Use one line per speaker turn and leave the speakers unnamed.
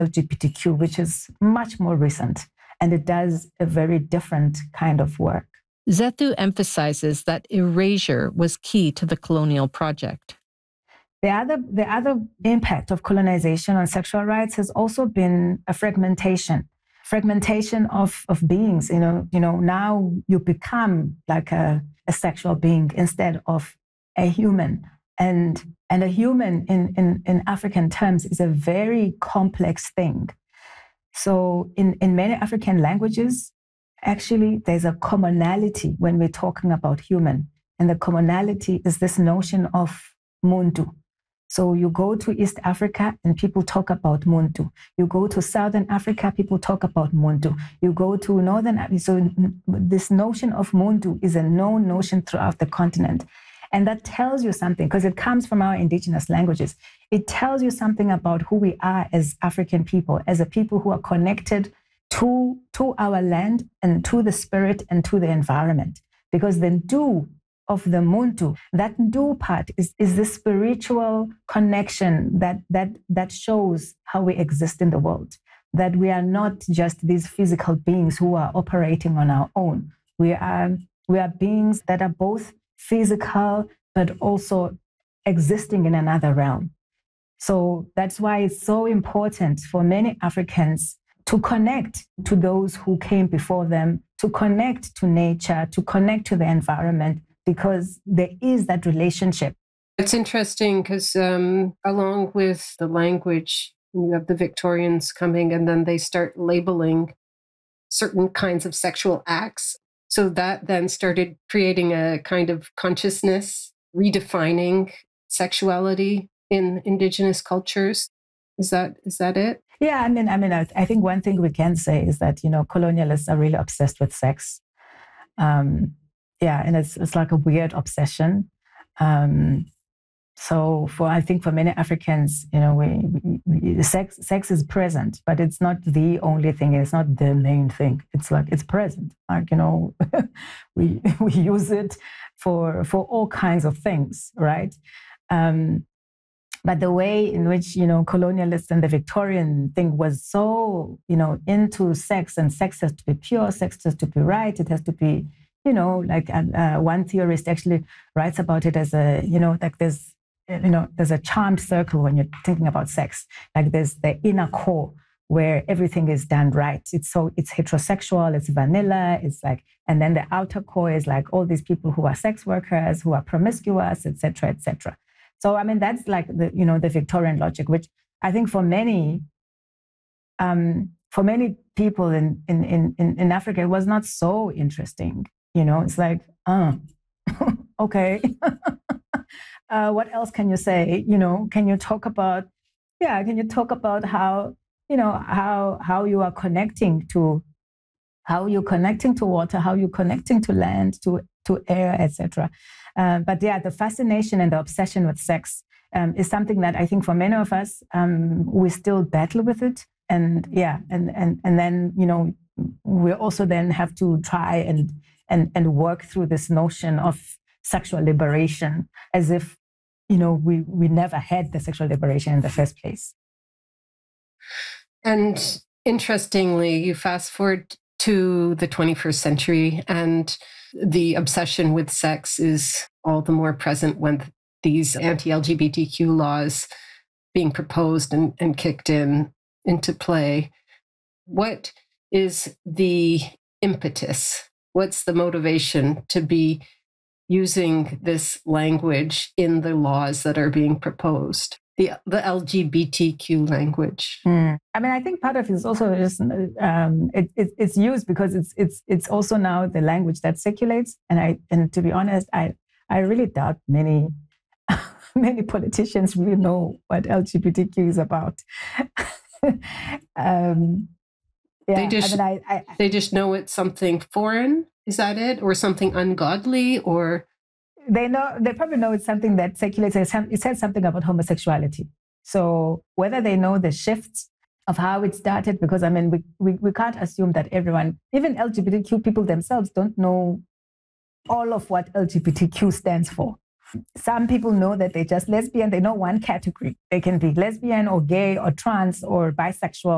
LGBTQ, which is much more recent, and it does a very different kind of work.
Zethu emphasizes that erasure was key to the colonial project.
The other impact of colonization on sexual rights has also been a fragmentation of beings. Now you become like a sexual being instead of a human. And a human in African terms is a very complex thing. So in many African languages, actually, there's a commonality when we're talking about human. And the commonality is this notion of muntu. So you go to East Africa and people talk about muntu. You go to Southern Africa, people talk about muntu. You go to Northern Africa. So this notion of muntu is a known notion throughout the continent. And that tells you something, because it comes from our indigenous languages. It tells you something about who we are as African people, as a people who are connected to our land and to the spirit and to the environment. Because the Ndu of the Muntu, that Ndu part is the spiritual connection that shows how we exist in the world. That we are not just these physical beings who are operating on our own. We are beings that are both physical, but also existing in another realm. So that's why it's so important for many Africans to connect to those who came before them, to connect to nature, to connect to the environment, because there is that relationship.
It's interesting because along with the language, you have the Victorians coming and then they start labeling certain kinds of sexual acts. So that then started creating a kind of consciousness, redefining sexuality in indigenous cultures. Is that it?
Yeah, I think one thing we can say is that, colonialists are really obsessed with sex. And it's like a weird obsession. So I think for many Africans, sex is present, but it's not the only thing. It's not the main thing. It's like it's present. Like, we use it for all kinds of things, right? But the way in which, colonialists and the Victorian thing was so, into sex, and sex has to be pure, sex has to be right, it has to be, one theorist actually writes about it as there's a charmed circle when you're thinking about sex. Like there's the inner core where everything is done right. It's heterosexual, it's vanilla, and then the outer core is like all these people who are sex workers, who are promiscuous, etc., etc. So, that's like the Victorian logic, which I think for many people in Africa, it was not so interesting. It's like, okay. What else can you say? Can you talk about how, how you are connecting to water, how you're connecting to land, to air, etc. But the fascination and the obsession with sex is something that I think for many of us, we still battle with it. And then, we also then have to try and work through this notion of sexual liberation as if, we never had the sexual liberation in the first place.
And interestingly, you fast forward to the 21st century and the obsession with sex is all the more present when these anti-LGBTQ laws being proposed and kicked into play. What is the impetus? What's the motivation to be using this language in the laws that are being proposed? The LGBTQ language.
I think part of it is also just it's used because it's also now the language that circulates. And to be honest, I really doubt many politicians really know what LGBTQ is about.
They just know it's something foreign. Is that it, or something ungodly, or?
They probably know it's something that circulates. It says something about homosexuality. So whether they know the shifts of how it started, because we can't assume that everyone, even LGBTQ people themselves, don't know all of what LGBTQ stands for. Some people know that they're just lesbian. They know one category. They can be lesbian or gay or trans or bisexual